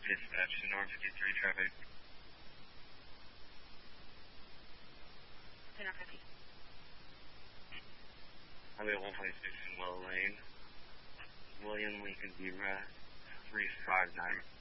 Dispatch to North 53 traffic. Center 50. Highway 126 in Willow Lane. William Lincoln B. 359.